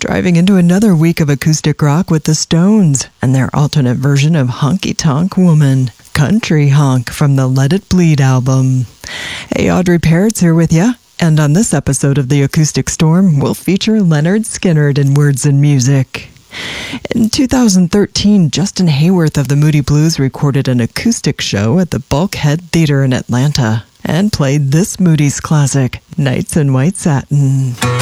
driving into another week of acoustic rock with the Stones and their alternate version of Honky Tonk Woman, Country Honk from the Let It Bleed album. Hey, Audrey Parrott's here with you, and on this episode of The Acoustic Storm, we'll feature Lynyrd Skynyrd in Words and Music. In 2013, Justin Haworth of the Moody Blues recorded an acoustic show at the Bulkhead Theater in Atlanta and played this Moody's classic, Nights in White Satin.